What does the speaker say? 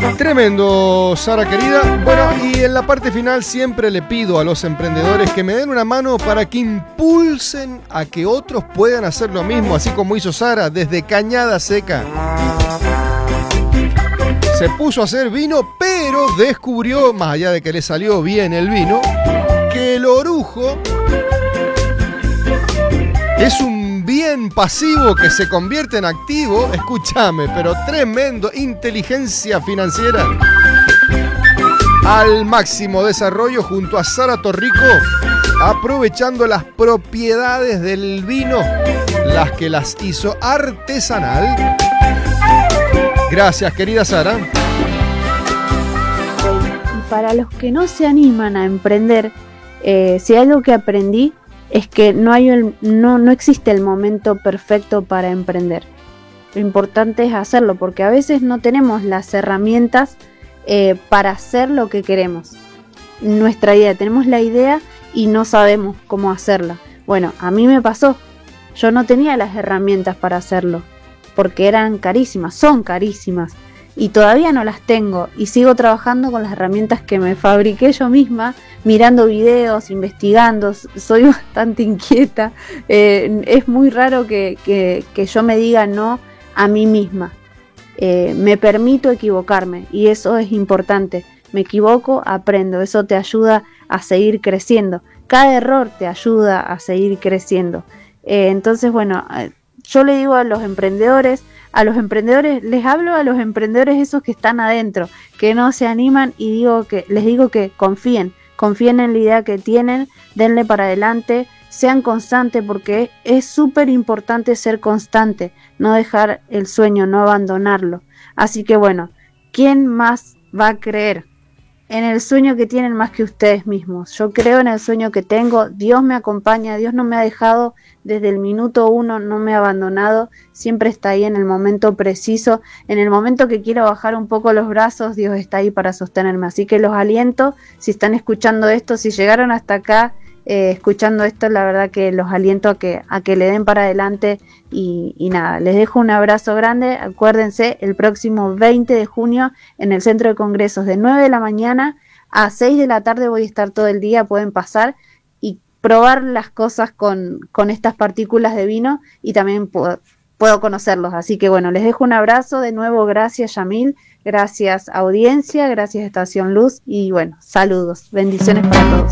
Tremendo, Sara querida. Bueno, y en la parte final siempre le pido a los emprendedores que me den una mano para que impulsen a que otros puedan hacer lo mismo, así como hizo Sara desde Cañada Seca. Se puso a hacer vino, pero descubrió, más allá de que le salió bien el vino, que el orujo es un bien pasivo que se convierte en activo. Escúchame, pero tremendo, inteligencia financiera al máximo desarrollo junto a Sara Torrico, aprovechando las propiedades del vino, las que las hizo artesanal. Gracias, querida Sara. Y para los que no se animan a emprender, si hay algo que aprendí es que no existe el momento perfecto para emprender. Lo importante es hacerlo, porque a veces no tenemos las herramientas para hacer lo que queremos. Nuestra idea, tenemos la idea y no sabemos cómo hacerla. Bueno, a mí me pasó. Yo no tenía las herramientas para hacerlo, porque eran carísimas, son carísimas, y todavía no las tengo, y sigo trabajando con las herramientas que me fabriqué yo misma, mirando videos, investigando. Soy bastante inquieta, es muy raro que yo me diga no a mí misma. Me permito equivocarme, y eso es importante. Me equivoco, aprendo, eso te ayuda a seguir creciendo. Cada error te ayuda a seguir creciendo. Entonces, bueno, yo le digo a los emprendedores, les hablo a los emprendedores esos que están adentro, que no se animan, y les digo que confíen en la idea que tienen, denle para adelante, sean constantes, porque es súper importante ser constante, no dejar el sueño, no abandonarlo. Así que bueno, ¿quién más va a creer en el sueño que tienen más que ustedes mismos? Yo creo en el sueño que tengo, Dios me acompaña, Dios no me ha dejado desde el minuto 1, no me ha abandonado, siempre está ahí en el momento preciso, en el momento que quiero bajar un poco los brazos, Dios está ahí para sostenerme. Así que los aliento, si están escuchando esto, si llegaron hasta acá escuchando esto, la verdad que los aliento a que le den para adelante, y nada, les dejo un abrazo grande. Acuérdense, el próximo 20 de junio en el Centro de Congresos, de 9 de la mañana a 6 de la tarde voy a estar todo el día, pueden pasar y probar las cosas con estas partículas de vino, y también puedo conocerlos. Así que bueno, les dejo un abrazo de nuevo. Gracias, Yamil, gracias audiencia, gracias Estación Luz, y bueno, saludos, bendiciones para todos.